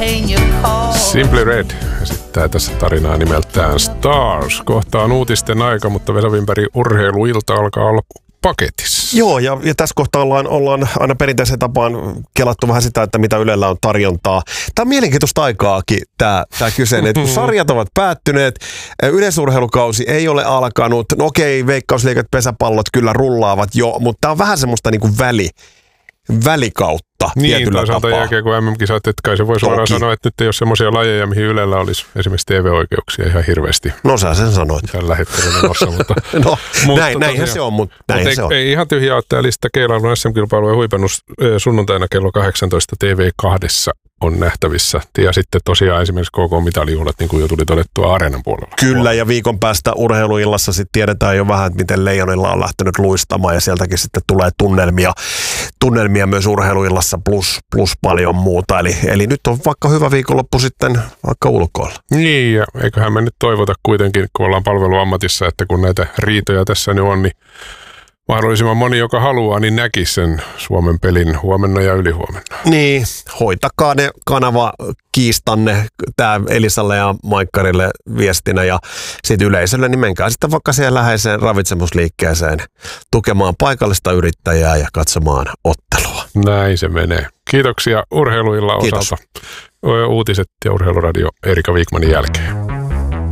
Simply Red esittää tässä tarinaa nimeltään Stars. Kohta on uutisten aika, mutta Vesa Wimberg urheiluilta alkaa olla paketissa. Joo, ja tässä kohtaa ollaan aina perinteiseen tapaan kelattu vähän sitä, että mitä Ylellä on tarjontaa. Tämä on mielenkiintoista aikaakin, tämä kyseinen. Kun sarjat ovat päättyneet, yleisurheilukausi ei ole alkanut. No okei, veikkausliigat, pesäpallot kyllä rullaavat jo, mutta tämä on vähän semmoista niin kuin välikautta tietyllä tapaa. Niin, jälkeen kun MM-kisat, että kai se voi suoraan sanoa, että nyt ei ole semmoisia lajeja, mihin Ylellä olisi esimerkiksi TV-oikeuksia ihan hirveästi. No sä sen sanoit. Tällä hetkellä menossa, mutta... no, näinhän se on, mutta näinhän se on. Ei ihan tyhjää ole tämä lista. Keilailun SM-kilpailujen huipennus sunnuntaina kello 18 TV2 on nähtävissä. Ja sitten tosiaan esimerkiksi KK-mitalijuhlat, niin kuin jo tuli todettua Areenan puolella. Kyllä, ja viikon päästä urheiluillassa sitten tiedetään jo vähän, että miten Leijonilla on lähtenyt luistamaan, ja sieltäkin sitten tulee tunnelmia myös urheiluillassa plus paljon muuta. Eli nyt on vaikka hyvä viikonloppu sitten vaikka ulkoilla. Niin, ja eiköhän me nyt toivota kuitenkin, kun ollaan palveluammatissa, että kun näitä riitoja tässä nyt on, niin mahdollisimman moni, joka haluaa, niin näkisi sen Suomen pelin huomenna ja ylihuomenna. Niin, hoitakaa ne kanavakiistanne tää Elisalle ja Maikkarille viestinä ja sitten yleisölle, niin menkää sitten vaikka siihen läheiseen ravitsemusliikkeeseen tukemaan paikallista yrittäjää ja katsomaan ottelua. Näin se menee. Kiitoksia urheiluilla osalta. Uutiset ja Urheiluradio Erika Wikmanin jälkeen.